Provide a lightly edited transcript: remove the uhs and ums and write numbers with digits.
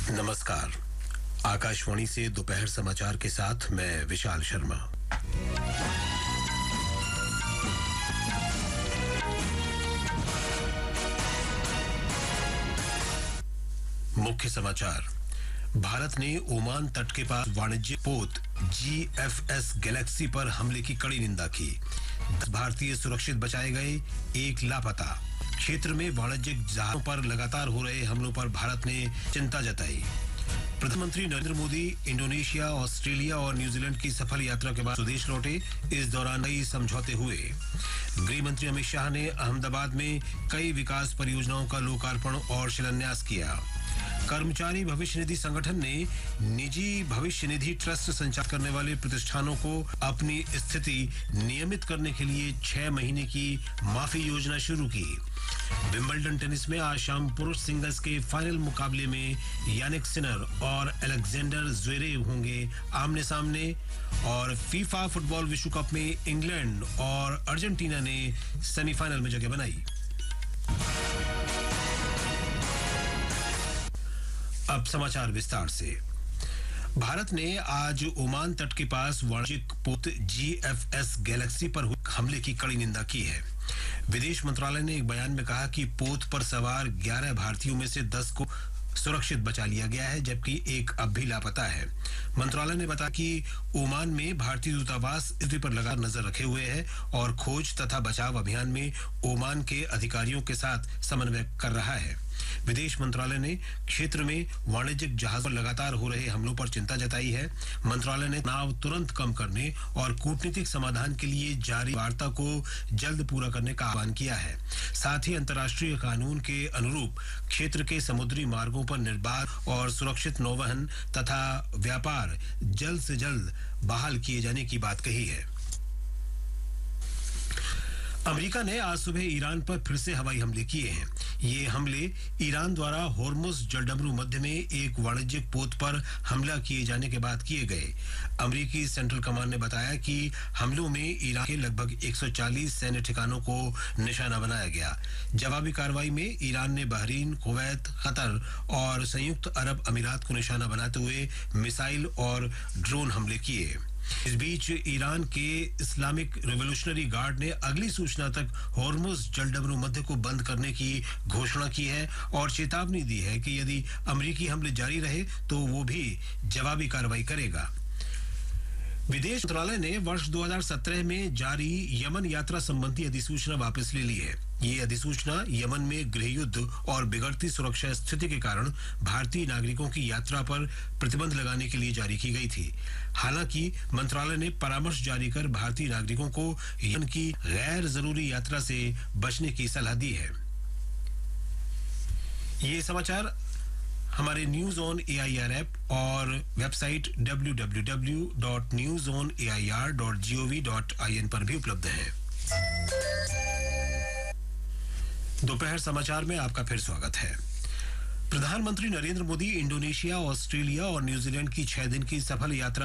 नमस्कार। आकाशवाणी से दोपहर समाचार के साथ मैं विशाल शर्मा। मुख्य समाचार। भारत ने ओमान तट के पास वाणिज्यिक पोत GFS गैलेक्सी पर हमले की कड़ी निंदा की। 10 भारतीय सुरक्षित बचाए गए, 1 लापता। क्षेत्र में वाणिज्यिक जहाजों पर लगातार हो रहे हमलों पर भारत ने चिंता जताई। प्रधानमंत्री नरेंद्र मोदी इंडोनेशिया, ऑस्ट्रेलिया और न्यूजीलैंड की सफल यात्रा के बाद स्वदेश लौटे। इस दौरान कई समझौते हुए। गृह मंत्री अमित शाह ने अहमदाबाद में कई विकास परियोजनाओं का लोकार्पण और शिलान्यास किया। कर्मचारी भविष्य निधि संगठन ने निजी भविष्य निधि ट्रस्ट संचालित करने वाले प्रतिष्ठानों को अपनी स्थिति नियमित करने के लिए 6 महीने की माफी योजना शुरू की। विंबलडन टेनिस में आज शाम पुरुष सिंगल्स के फाइनल मुकाबले में यानिक सिनर और अलेक्जेंडर ज़्वेरेव होंगे आमने सामने। और फीफा फुटबॉल विश्व कप में इंग्लैंड और अर्जेंटीना ने सेमीफाइनल में जगह बनाई। अब समाचार विस्तार से। भारत ने आज ओमान तट के पास वाणिज्यिक पोत GFS गैलेक्सी पर हुए हमले की कड़ी निंदा की है। विदेश मंत्रालय ने एक बयान में कहा कि पोत पर सवार 11 भारतीयों में से 10 को सुरक्षित बचा लिया गया है, जबकि एक अब भी लापता है। मंत्रालय ने बताया कि ओमान में भारतीय दूतावास स्थिति पर लगातार नजर रखे हुए है और खोज तथा बचाव अभियान में ओमान के अधिकारियों के साथ समन्वय कर रहा है। विदेश मंत्रालय ने क्षेत्र में वाणिज्यिक जहाज पर लगातार हो रहे हमलों पर चिंता जताई है। मंत्रालय ने तनाव तुरंत कम करने और कूटनीतिक समाधान के लिए जारी वार्ता को जल्द पूरा करने का आह्वान किया है। साथ ही अंतर्राष्ट्रीय कानून के अनुरूप क्षेत्र के समुद्री मार्गों पर निर्बाध और सुरक्षित नौवहन तथा व्यापार जल्द से जल्द बहाल किए जाने की बात कही है। अमेरिका ने आज सुबह ईरान पर फिर से हवाई हमले किए हैं। ये हमले ईरान द्वारा होर्मुज जलडमरू मध्य में एक वाणिज्यिक पोत पर हमला किए जाने के बाद किए गए। अमेरिकी सेंट्रल कमांड ने बताया कि हमलों में ईरान के लगभग 140 सैन्य ठिकानों को निशाना बनाया गया। जवाबी कार्रवाई में ईरान ने बहरीन, कुवैत, कतर और संयुक्त अरब अमीरात को निशाना बनाते हुए मिसाइल और ड्रोन हमले किए। इस बीच ईरान के इस्लामिक रिवॉल्यूशनरी गार्ड ने अगली सूचना तक होर्मुज जलडमरू मध्य को बंद करने की घोषणा की है और चेतावनी दी है कि यदि अमेरिकी हमले जारी रहे तो वो भी जवाबी कार्रवाई करेगा। विदेश मंत्रालय ने वर्ष 2017 में जारी यमन यात्रा संबंधी अधिसूचना वापस ले ली है। ये अधिसूचना यमन में गृहयुद्ध और बिगड़ती सुरक्षा स्थिति के कारण भारतीय नागरिकों की यात्रा पर प्रतिबंध लगाने के लिए जारी की गई थी। हालांकि मंत्रालय ने परामर्श जारी कर भारतीय नागरिकों को यमन की गैर जरूरी यात्रा से बचने की सलाह दी है। ये समाचार हमारे न्यूज ऑन AIR ऐप और वेबसाइट www.newsonair.gov.in पर भी उपलब्ध है। दोपहर समाचार में आपका फिर स्वागत है। प्रधानमंत्री नरेंद्र मोदी इंडोनेशिया, ऑस्ट्रेलिया और न्यूजीलैंड की 6 दिन की सफल यात्रा